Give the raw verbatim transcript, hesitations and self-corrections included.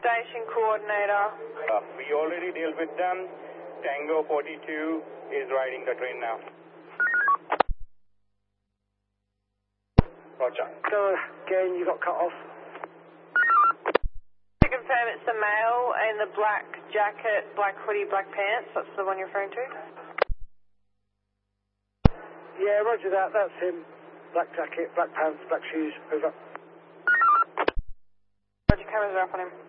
station coordinator. Uh, we already dealt with them. Tango forty-two is riding the train now. Roger. Go again, you got cut off. To confirm, it's the male in the black jacket, black hoodie, black pants. That's the one you're referring to? Yeah, roger that. That's him. Black jacket, black pants, black shoes. Over. Roger, cameras are up on him.